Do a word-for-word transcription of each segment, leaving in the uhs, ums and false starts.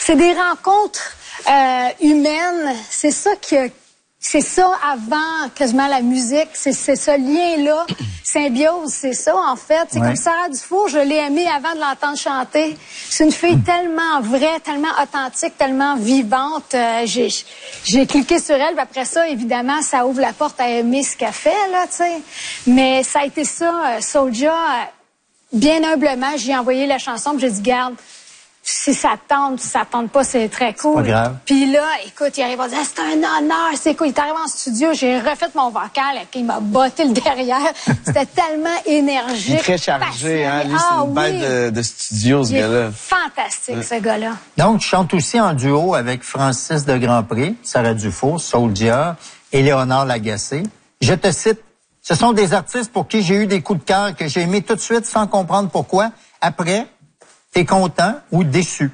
C'est des rencontres euh, humaines. C'est ça qui a C'est ça avant quasiment la musique, c'est c'est ce lien-là, symbiose, c'est ça en fait. C'est ouais. Comme Sarah Dufour, je l'ai aimée avant de l'entendre chanter. C'est une fille mmh. tellement vraie, tellement authentique, tellement vivante. Euh, j'ai j'ai cliqué sur elle, puis après ça, évidemment, ça ouvre la porte à aimer ce qu'elle fait, là, tu sais. Mais ça a été ça, euh, Soulja, euh, bien humblement, j'ai envoyé la chanson, puis j'ai dit, garde, si ça tente, si ça tente pas, c'est très cool. Pas grave. Puis là, écoute, il arrive à dire, ah, c'est un honneur, c'est cool. Il est arrivé en studio, j'ai refait mon vocal, et puis il m'a botté le derrière. C'était tellement énergique. Il est très chargé, hein. Lui, c'est ah, une bête oui. de, de studio, ce il gars-là. Est fantastique, ouais. ce gars-là. Donc, tu chantes aussi en duo avec Francis de Grandpré, Sarah Dufour, Soulja et Léonard Lagacé. Je te cite, ce sont des artistes pour qui j'ai eu des coups de cœur que j'ai aimés tout de suite sans comprendre pourquoi. Après, t'es content ou déçu?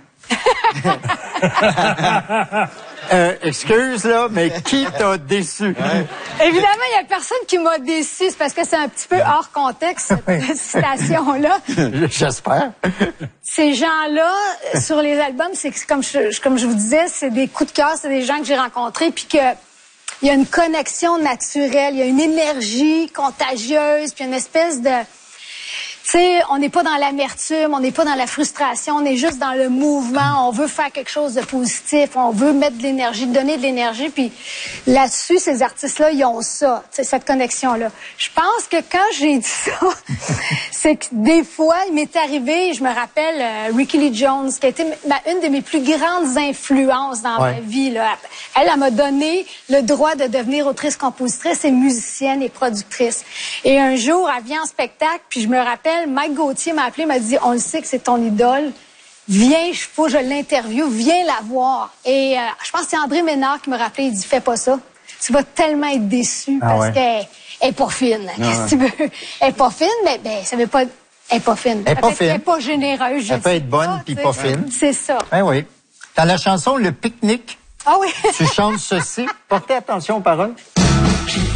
euh, excuse, là, mais qui t'a déçu? Ouais. Évidemment, il y a personne qui m'a déçu. C'est parce que c'est un petit peu hors contexte, cette citation-là. J'espère. Ces gens-là, sur les albums, c'est comme je, comme je vous disais, c'est des coups de cœur, c'est des gens que j'ai rencontrés, puis que il y a une connexion naturelle, il y a une énergie contagieuse, puis une espèce de... Tu sais, on n'est pas dans l'amertume, on n'est pas dans la frustration, on est juste dans le mouvement. On veut faire quelque chose de positif, on veut mettre de l'énergie, donner de l'énergie. Puis là-dessus, ces artistes-là, ils ont ça, tu sais, cette connexion-là. Je pense que quand j'ai dit ça, c'est que des fois, il m'est arrivé, je me rappelle euh, Rickie Lee Jones, qui a été ma, une de mes plus grandes influences dans ouais. ma vie. Là. Elle, elle m'a donné le droit de devenir autrice-compositrice et musicienne et productrice. Et un jour, elle vient en spectacle, puis je me rappelle, Mike Gauthier m'a appelé, m'a dit, on le sait que c'est ton idole. Viens, je faut que je l'interviewe, viens la voir. Et euh, je pense que c'est André Ménard qui m'a rappelé, il dit, fais pas ça. Tu vas tellement être déçu ah parce ouais. qu'elle elle est pas fine. Ah Qu'est-ce que tu veux? Elle est pas fine, mais ben, ça veut pas... Elle est pas fine. Elle est pas fine. Elle est pas généreuse. Elle peut être bonne puis pas fine. C'est ça. Ben oui. Dans la chanson Le Pique-Nique, ah oui. tu chantes ceci. Portez attention aux paroles.